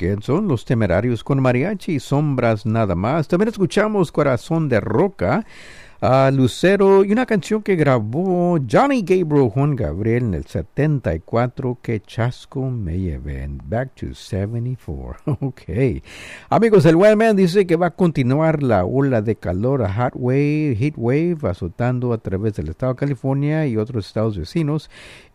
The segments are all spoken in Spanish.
Weekend son Los Temerarios con mariachi y Sombras nada más. También escuchamos Corazón de Roca, Lucero y una canción que grabó Johnny Gabriel Juan Gabriel en el 74, Que chasco me llevé, Back to 74. Ok. Amigos, el Wildman dice que va a continuar la ola de calor, a heat wave, azotando a través del estado de California y otros estados vecinos.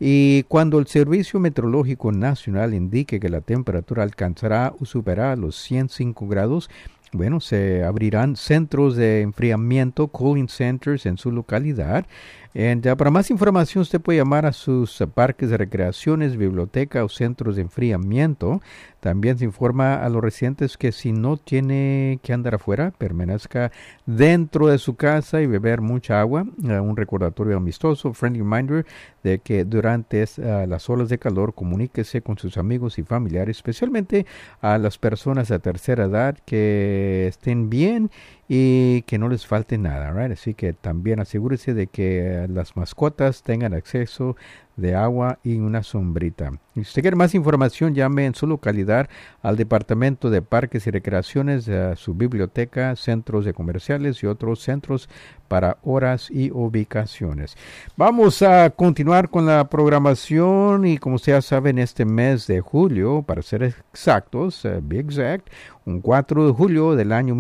Y cuando el Servicio Meteorológico Nacional indique que la temperatura alcanzará o superará los 105 grados, bueno, se abrirán centros de enfriamiento, cooling centers en su localidad. Para más información usted puede llamar a sus parques de recreaciones, biblioteca o centros de enfriamiento. También se informa a los residentes que si no tiene que andar afuera, permanezca dentro de su casa y beber mucha agua. Un recordatorio amistoso, friendly reminder, de que durante las olas de calor comuníquese con sus amigos y familiares, especialmente a las personas de tercera edad, que estén bien y que no les falte nada, right? Así que también asegúrese de que las mascotas tengan acceso de agua y una sombrita. Y si usted quiere más información, llame en su localidad al Departamento de Parques y Recreaciones, a su biblioteca, centros de comerciales y otros centros para horas y ubicaciones. Vamos a continuar con la programación y como ustedes saben, este mes de julio, para ser exactos, be exact, un 4 de julio del año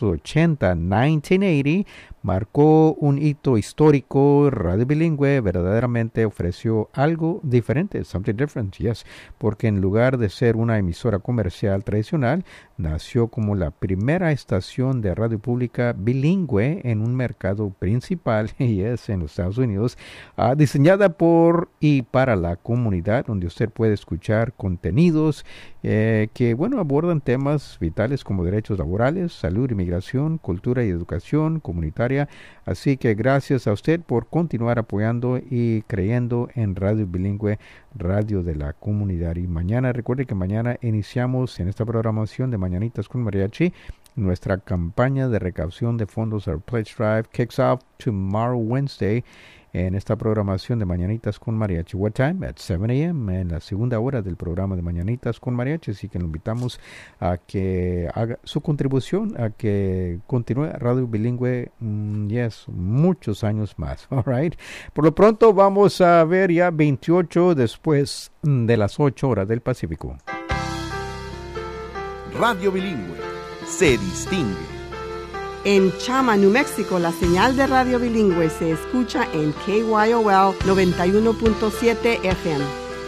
1980, 1980, marcó un hito histórico. Radio Bilingüe verdaderamente ofreció algo diferente, something different, yes, porque en lugar de ser una emisora comercial tradicional, nació como la primera estación de radio pública bilingüe en un mercado principal, yes, en los Estados Unidos, diseñada por y para la comunidad, donde usted puede escuchar contenidos que, bueno, abordan temas vitales como derechos laborales, salud, inmigración, cultura y educación comunitaria. Así que gracias a usted por continuar apoyando y creyendo en Radio Bilingüe, radio de la comunidad. Y mañana, recuerde que mañana iniciamos en esta programación de Mañanitas con Mariachi nuestra campaña de recaudación de fondos. Our Pledge Drive kicks off tomorrow, Wednesday, en esta programación de Mañanitas con Mariachi. What time? At 7 a.m. en la segunda hora del programa de Mañanitas con Mariachi. Así que lo invitamos a que haga su contribución, a que continúe Radio Bilingüe, yes, muchos años más. All right. Por lo pronto vamos a ver ya 28 después de las 8 horas del Pacífico. Radio Bilingüe se distingue. En Chama, New Mexico, la señal de Radio Bilingüe se escucha en KYOL 91.7 FM.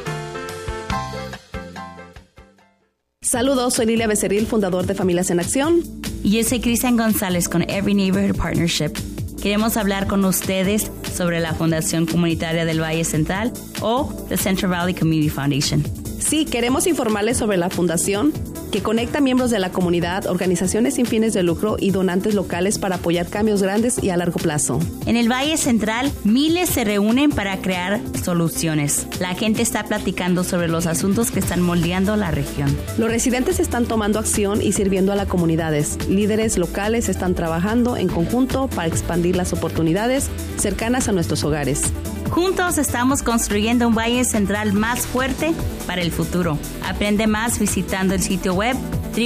Saludos, soy Lilia Becerril, fundador de Familias en Acción. Y yo soy Cristian González con Every Neighborhood Partnership. Queremos hablar con ustedes sobre la Fundación Comunitaria del Valle Central o The Central Valley Community Foundation. Sí, queremos informarles sobre la fundación que conecta miembros de la comunidad, organizaciones sin fines de lucro y donantes locales para apoyar cambios grandes y a largo plazo. En el Valle Central, miles se reúnen para crear soluciones. La gente está platicando sobre los asuntos que están moldeando la región. Los residentes están tomando acción y sirviendo a las comunidades. Líderes locales están trabajando en conjunto para expandir las oportunidades cercanas a nuestros hogares. Juntos estamos construyendo un Valle Central más fuerte para el futuro. Aprende más visitando el sitio web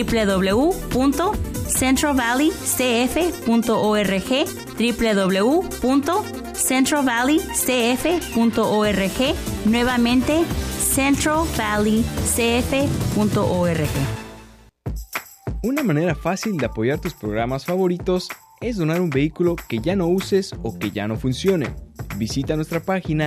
www.centralvalleycf.org, www.centralvalleycf.org, nuevamente centralvalleycf.org. Una manera fácil de apoyar tus programas favoritos es donar un vehículo que ya no uses o que ya no funcione. Visita nuestra página